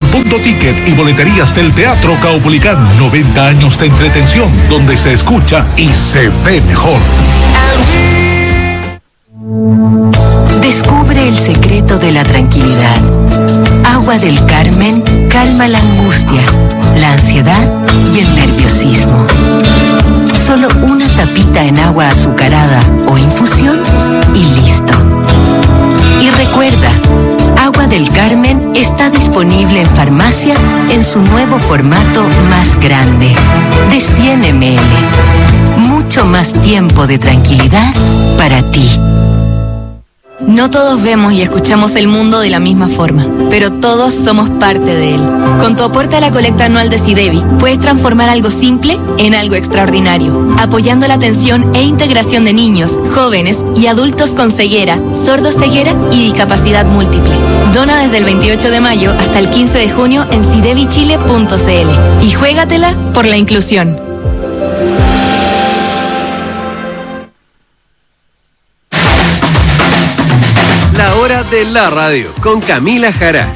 Mundo Ticket y boleterías del Teatro Caupolicán. 90 años de entretención, donde se escucha y se ve mejor. Descubre el secreto de la tranquilidad. Agua del Carmen calma la angustia, la ansiedad y el nerviosismo. Solo una tapita en agua azucarada o infusión y listo. Y recuerda, Agua del Carmen está disponible en farmacias en su nuevo formato más grande, de 100 ml. Mucho más tiempo de tranquilidad para ti. No todos vemos y escuchamos el mundo de la misma forma, pero todos somos parte de él. Con tu aporte a la colecta anual de SIDEBI, puedes transformar algo simple en algo extraordinario, apoyando la atención e integración de niños, jóvenes y adultos con ceguera, sordoceguera y discapacidad múltiple. Dona desde el 28 de mayo hasta el 15 de junio en sidebichile.cl y juégatela por la inclusión. La hora de la radio con Camila Jara.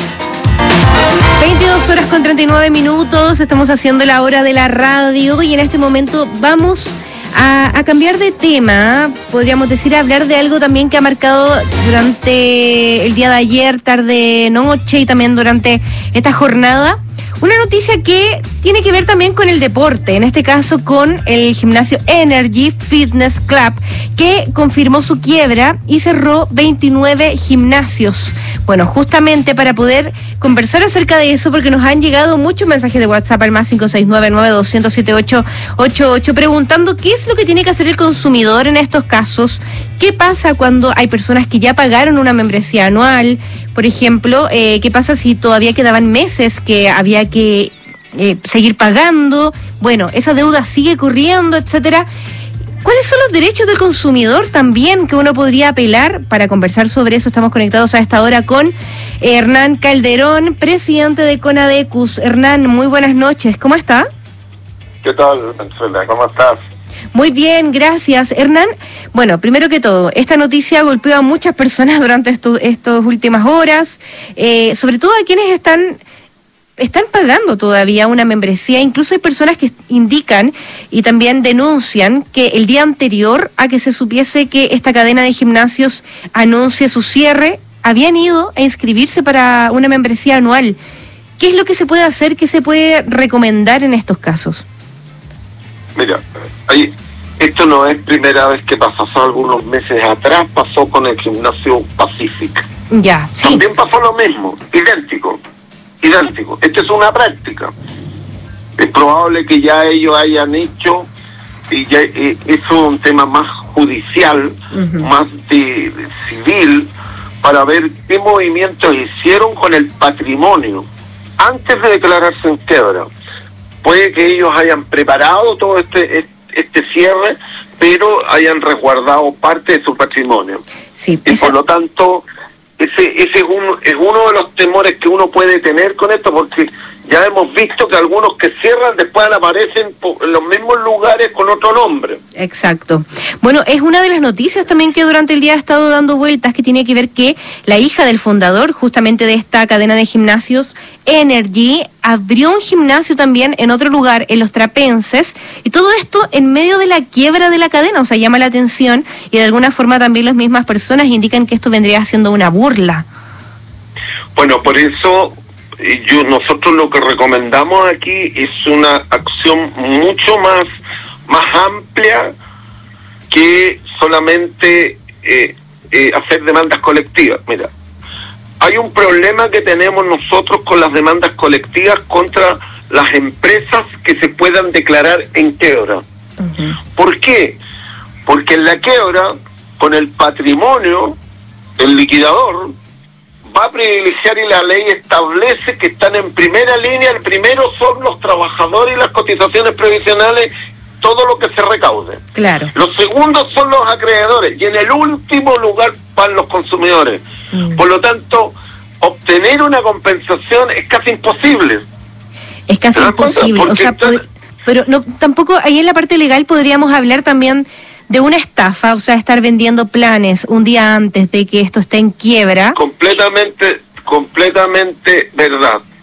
22 horas con 39 minutos, estamos haciendo la hora de la radio y en este momento vamos a cambiar de tema, podríamos decir, hablar de algo también que ha marcado durante el día de ayer, tarde, noche y también durante esta jornada. Una noticia que tiene que ver también con el deporte, en este caso con el gimnasio Energy Fitness Club, que confirmó su quiebra y cerró 29 gimnasios. Bueno, justamente para poder conversar acerca de eso, porque nos han llegado muchos mensajes de WhatsApp al más 569-9200-7888 preguntando qué es lo que tiene que hacer el consumidor en estos casos, qué pasa cuando hay personas que ya pagaron una membresía anual, por ejemplo, qué pasa si todavía quedaban meses que había que seguir pagando, bueno, esa deuda sigue corriendo, etcétera. ¿Cuáles son los derechos del consumidor también que uno podría apelar? Para conversar sobre eso estamos conectados a esta hora con Hernán Calderón, presidente de Conadecus. Hernán, muy buenas noches, ¿cómo está? ¿Qué tal, Venezuela? ¿Cómo estás? Muy bien, gracias. Hernán, bueno, primero que todo, esta noticia golpeó a muchas personas durante estas últimas horas, sobre todo a quienes están pagando todavía una membresía. Incluso hay personas que indican y también denuncian que el día anterior a que se supiese que esta cadena de gimnasios anuncie su cierre, habían ido a inscribirse para una membresía anual. ¿Qué es lo que se puede hacer? ¿Qué se puede recomendar en estos casos? Mira, esto no es primera vez que pasó algunos meses atrás, pasó con el gimnasio Pacific. Ya, sí. También pasó lo mismo, idéntico. Esta es una práctica. Es probable que ya ellos hayan hecho, y ya eso es un tema más judicial, más de civil, para ver qué movimientos hicieron con el patrimonio antes de declararse en quiebra. Puede que ellos hayan preparado todo este cierre, pero hayan resguardado parte de su patrimonio. Sí, y por lo tanto, ese es uno de los temores que uno puede tener con esto, porque ya hemos visto que algunos que cierran después aparecen en los mismos lugares con otro nombre. Exacto. Bueno, es una de las noticias también que durante el día ha estado dando vueltas, que tiene que ver que la hija del fundador justamente de esta cadena de gimnasios, Energy, abrió un gimnasio también en otro lugar, en Los Trapenses, y todo esto en medio de la quiebra de la cadena. O sea, llama la atención y de alguna forma también las mismas personas indican que esto vendría siendo una burla. Bueno, por eso nosotros lo que recomendamos aquí es una acción mucho más amplia que solamente hacer demandas colectivas. Mira, hay un problema que tenemos nosotros con las demandas colectivas contra las empresas que se puedan declarar en quiebra. ¿Por qué? Porque en la quiebra, con el patrimonio, el liquidador va a privilegiar, y la ley establece que están en primera línea. El primero son los trabajadores y las cotizaciones previsionales, todo lo que se recaude. Claro. Los segundos son los acreedores y en el último lugar van los consumidores. Por lo tanto, obtener una compensación es casi imposible. Es casi imposible. O sea, pero no, tampoco ahí en la parte legal podríamos hablar también de una estafa, o sea, estar vendiendo planes un día antes de que esto esté en quiebra. Completamente verdad.